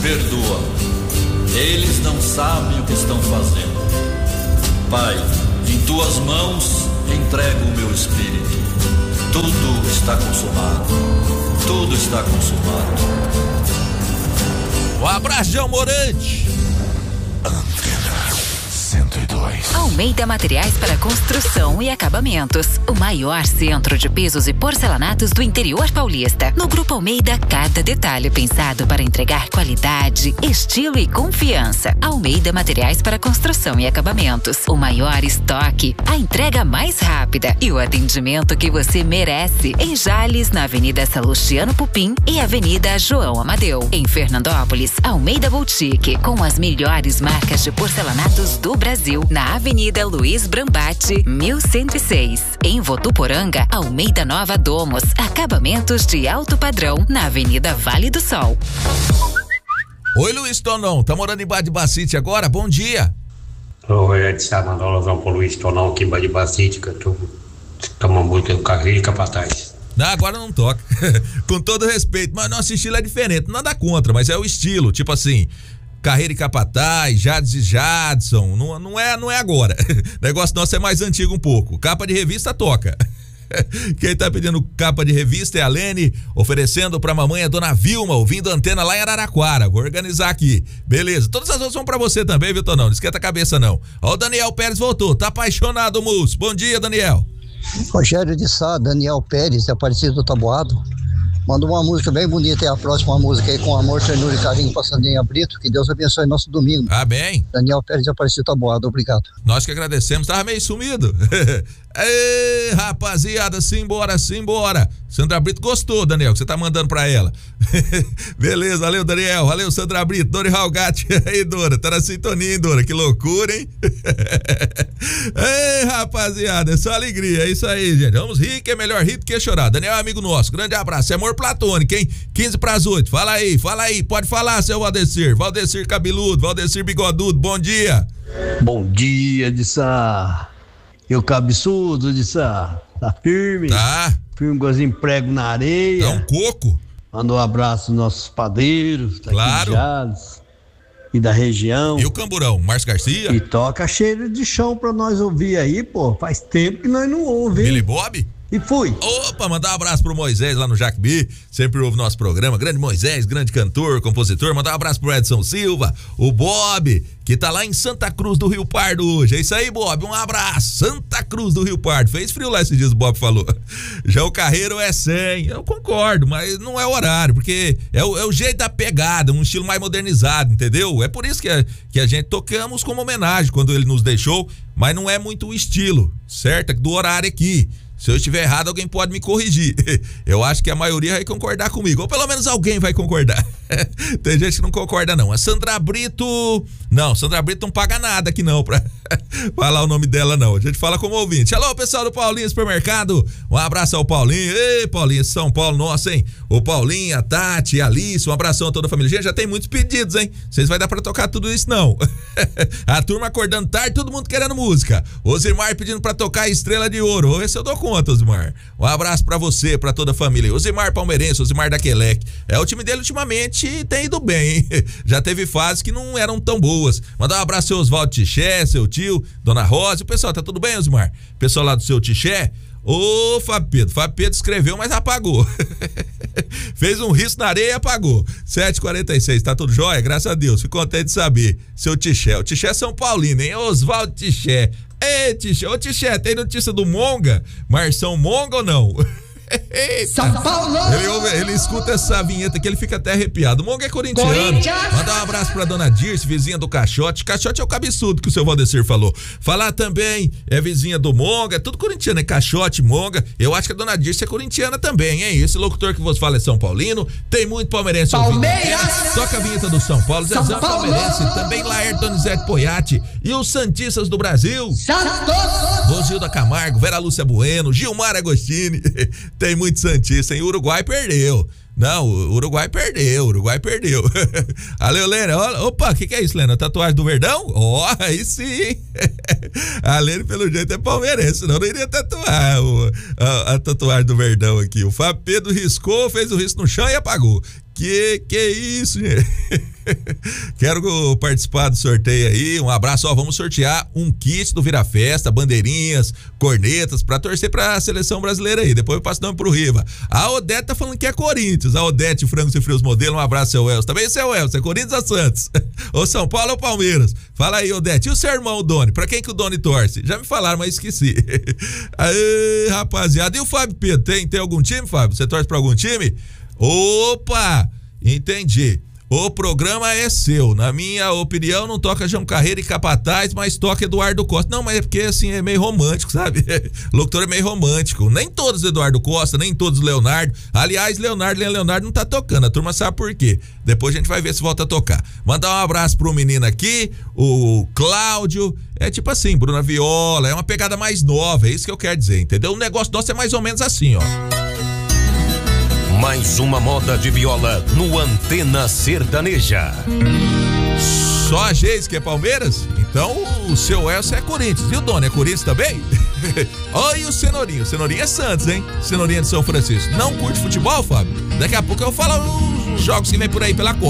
perdoa. Eles não sabem o que estão fazendo. Pai, em tuas mãos entrego o meu espírito. Tudo está consumado. Tudo está consumado. Um abraço de Almorante. Antena 102. Almeida Materiais para Construção e Acabamentos. O maior centro de pisos e porcelanatos do interior paulista. No Grupo Almeida, cada detalhe pensado para entregar qualidade, estilo e confiança. Almeida Materiais para Construção e Acabamentos. O maior estoque, a entrega mais rápida e o atendimento que você merece. Em Jales, na Avenida Salustiano Pupim e Avenida João Amadeu. Em Fernandópolis, Almeida Boutique, com as melhores marcas de porcelanatos do Brasil, na Avenida Luiz Brambati, 1106. Em Votuporanga, Almeida Nova Domos, acabamentos de alto padrão, na Avenida Vale do Sol. Oi, Luiz Tonão, tá morando em Badibacite agora? Bom dia. Oi, Edson, mandar um alusão pro Luiz Tonão aqui em Badibacite, que eu tô tomando muito do Carreiro e Capataz. Não, agora não toca. Com todo respeito, mas nosso estilo é diferente, nada contra, mas é o estilo, tipo assim... Carreira e Capataz, Jades e Jadson, não é agora. O negócio nosso é mais antigo um pouco. Capa de revista toca. Quem tá pedindo capa de revista é a Lene, oferecendo pra mamãe a dona Vilma, ouvindo Antena lá em Araraquara. Vou organizar aqui. Beleza. Todas as outras vão pra você também, viu, Tonão? Não esquenta a cabeça, não. Ó, o Daniel Pérez voltou. Tá apaixonado, moço. Bom dia, Daniel. Rogério de Sá, Daniel Pérez, é Aparecido do Taboado. Manda uma música bem bonita, é a próxima música aí, com amor, ternura e carinho pra Sandrinha Brito. Que Deus abençoe nosso domingo. Amém. Daniel Pérez, Aparecido Taboado, obrigado. Nós que agradecemos, tava meio sumido. Ei, rapaziada, simbora. Sandra Brito gostou, Daniel, que você tá mandando pra ela. Beleza, valeu, Daniel, valeu, Sandra Brito, Dorival Gatti. Aí, Dora, tá na sintonia, hein, Dora? Que loucura, hein? Ei, rapaziada, é só alegria, é isso aí, gente. Vamos rir, que é melhor rir do que chorar. Daniel é amigo nosso, grande abraço, é amor platônico, hein? 7:15. Fala aí, pode falar, seu Valdecir Cabeludo, Valdecir Bigodudo, bom dia. Bom dia, Dissa. E o cabeçudo, Dissa, tá firme? Tá. Firme, gozinho prego na areia. Tá um coco. Manda um abraço aos nossos padeiros, claro. E da região. E o Camburão, Márcio Garcia. E toca cheiro de chão pra nós ouvir aí, pô. Faz tempo que nós não ouvimos. Billy Bob? E fui. Opa, mandar um abraço pro Moisés lá no Jacubi, sempre ouve nosso programa, grande Moisés, grande cantor, compositor. Mandar um abraço pro Edson Silva, o Bob, que tá lá em Santa Cruz do Rio Pardo hoje. É isso aí, Bob, um abraço. Santa Cruz do Rio Pardo, fez frio lá esses dias, o Bob falou. Já o Carreiro é 100, eu concordo, mas não é o horário, porque é o jeito da pegada, um estilo mais modernizado, entendeu? É por isso que a gente tocamos como homenagem quando ele nos deixou, mas não é muito o estilo, certo? Do horário aqui. Se eu estiver errado, alguém pode me corrigir. Eu acho que a maioria vai concordar comigo. Ou pelo menos alguém vai concordar. Tem gente que não concorda, não. A Sandra Brito... Não, Sandra Brito não paga nada aqui, não, pra falar o nome dela, não. A gente fala como ouvinte. Alô, pessoal do Paulinho Supermercado. Um abraço ao Paulinho. Ei, Paulinho, esse São Paulo nosso, hein? O Paulinho, a Tati, a Alice. Um abração a toda a família. Gente, já tem muitos pedidos, hein? Vocês vai dar pra tocar tudo isso, não. A turma acordando tarde, todo mundo querendo música. Osimar pedindo pra tocar Estrela de Ouro. Vou ver se eu dou conta, Osimar. Um abraço pra você, pra toda a família. Osimar palmeirense, Osimar da Quelec. O time dele ultimamente tem ido bem, hein? Já teve fases que não eram tão boas. Mandar um abraço ao seu Oswaldo Tiché, seu tio, Dona Rosa. O pessoal, tá tudo bem, Osimar? Pessoal lá do seu Tiché. Ô, Fábio Pedro escreveu, mas apagou. Fez um risco na areia e apagou. 7h46, tá tudo jóia? Graças a Deus, fico contente de saber. Seu Tiché, o Tiché é São Paulino, hein? Oswaldo Tiché. Ei, Tiché, ô Tiché, tem notícia do Monga? Marção Monga ou não? São Paulo! Ele escuta essa vinheta que ele fica até arrepiado. O Monga é corintiano. Mandar um abraço pra dona Dirce, vizinha do Caixote. Caixote é o cabeçudo que o seu Valdecir falou. Falar também é vizinha do Monga, é tudo corintiano, é Caixote, Monga. Eu acho que a dona Dirce é corintiana também, hein? Esse locutor que você fala é São Paulino. Tem muito palmeirense ouvindo. Toca a vinheta do São Paulo. Zezão palmeirense, também Laerte Donizete Poiati. E os Santistas do Brasil. Santos! Rosilda Camargo, Vera Lúcia Bueno, Gilmar Agostini. Tem muito santista, hein? O Uruguai perdeu. Não, o Uruguai perdeu. Valeu, Lena. Opa, o que é isso, Lena? Tatuagem do Verdão? Aí sim. A Lena, pelo jeito, é palmeirense, senão não iria tatuar a tatuagem do Verdão aqui. O Fábio Pedro riscou, fez o risco no chão e apagou. Que isso, gente? Quero participar do sorteio aí. Um abraço, ó, vamos sortear um kit do Vira Festa, bandeirinhas, cornetas, pra torcer pra seleção brasileira aí. Depois eu passo o nome pro Riva. A Odete tá falando que é Corinthians. A Odete, Frangos e Frios Modelo, um abraço, seu Elcio. Também seu Elcio, é Corinthians ou Santos? Ou São Paulo ou Palmeiras? Fala aí, Odete. E o seu irmão, o Doni? Pra quem que o Doni torce? Já me falaram, mas esqueci. Aí, rapaziada. E o Fábio Pedro, tem algum time, Fábio? Você torce pra algum time? Opa! Entendi. O programa é seu. Na minha opinião, não toca João Carreira e Capataz, mas toca Eduardo Costa. Não, mas é porque assim é meio romântico, sabe? O locutor é meio romântico. Nem todos Eduardo Costa, nem todos Leonardo. Aliás, Leonardo não tá tocando. A turma sabe por quê. Depois a gente vai ver se volta a tocar. Mandar um abraço pro menino aqui, o Cláudio. É tipo assim, Bruna Viola. É uma pegada mais nova, é isso que eu quero dizer, entendeu? O negócio nosso é mais ou menos assim, ó. Mais uma moda de viola no Antena Sertaneja. Só a Geis que é Palmeiras? Então o seu Elcio é Corinthians. E o Doni é Corinthians também? Olha o Cenourinho. O Cenourinho é Santos, hein? Cenourinho de São Francisco. Não curte futebol, Fábio? Daqui a pouco eu falo os jogos que vem por aí pela Copa.